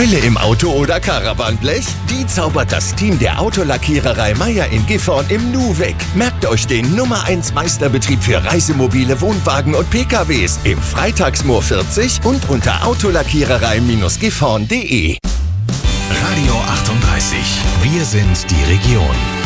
Beule im Auto oder Caravanblech? Die zaubert das Team der Autolackiererei Meier in Gifhorn im Nu weg. Merkt euch den Nummer 1 Meisterbetrieb für Reisemobile, Wohnwagen und PKWs im Freitagsmoor 40 und unter autolackiererei-gifhorn.de. Radio 38. Wir sind die Region.